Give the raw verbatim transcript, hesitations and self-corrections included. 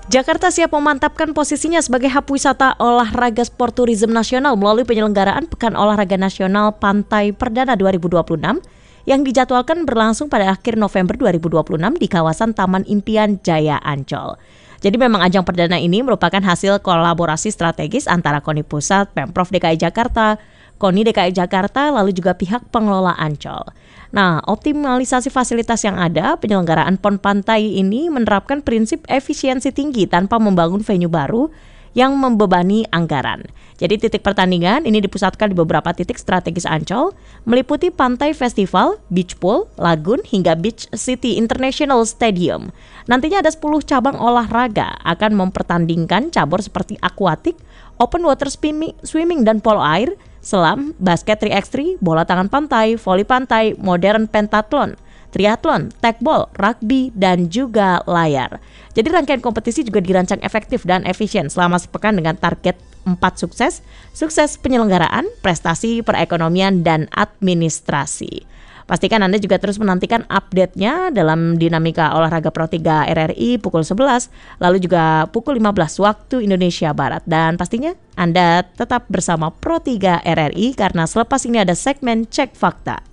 Jakarta siap memantapkan posisinya sebagai hub wisata olahraga sport tourism nasional melalui penyelenggaraan Pekan Olahraga Nasional Pantai Perdana dua ribu dua puluh enam yang dijadwalkan berlangsung pada akhir November dua ribu dua puluh enam di kawasan Taman Impian Jaya Ancol. Jadi memang ajang perdana ini merupakan hasil kolaborasi strategis antara KONI Pusat, Pemprov D K I Jakarta, KONI D K I Jakarta, lalu juga pihak pengelola Ancol. Nah, optimalisasi fasilitas yang ada, penyelenggaraan PON Pantai ini menerapkan prinsip efisiensi tinggi tanpa membangun venue baru yang membebani anggaran. Jadi titik pertandingan ini dipusatkan di beberapa titik strategis Ancol, meliputi Pantai Festival, Beach Pool, Lagoon, hingga Beach City International Stadium. Nantinya ada sepuluh cabang olahraga akan mempertandingkan cabur seperti akuatik, open water swimming, swimming dan polo air, selam, basket tiga by tiga, bola tangan pantai, voli pantai, modern pentathlon, triathlon, tekbol, rugby, dan juga layar. Jadi rangkaian kompetisi juga dirancang efektif dan efisien selama sepekan dengan target empat sukses, sukses penyelenggaraan, prestasi, perekonomian, dan administrasi. Pastikan Anda juga terus menantikan update-nya dalam Dinamika Olahraga Pro tiga R R I pukul sebelas, lalu juga pukul lima belas waktu Indonesia Barat. Dan pastinya Anda tetap bersama Pro tiga R R I karena selepas ini ada segmen Cek Fakta.